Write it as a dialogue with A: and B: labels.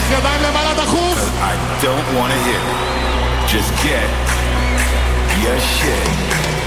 A: ידיים למעלה דחוף.
B: I don't wanna hear it. Just get your shit